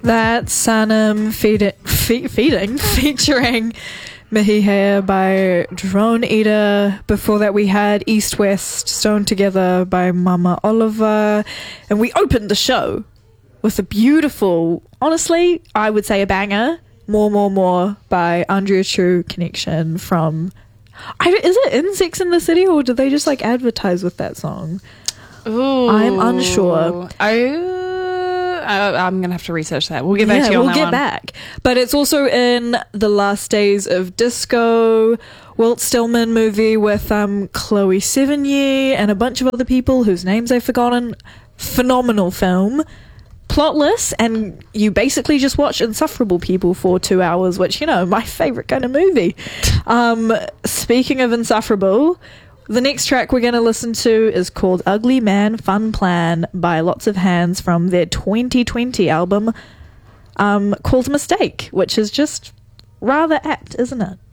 That's Sanam feeding featuring Mihihea by Drone Eater. Before that we had East West Stone Together by Mama Oliver. And we opened the show with a beautiful, honestly, I would say a banger, More by Andrea True Connection from... is it in Sex and the City, or did they just like advertise with that song? Ooh. I'm unsure. I'm gonna have to research that. We'll get back to you on that one. We'll get back. But it's also in The Last Days of Disco, Walt Stillman movie with Chloe Sevigny and a bunch of other people whose names I've forgotten. Phenomenal film. Plotless, and you basically just watch insufferable people for 2 hours, which, you know, my favourite kind of movie. Speaking of insufferable, the next track we're going to listen to is called Ugly Man Fun Plan by Lots of Hands from their 2020 album called Mistake, which is just rather apt, isn't it?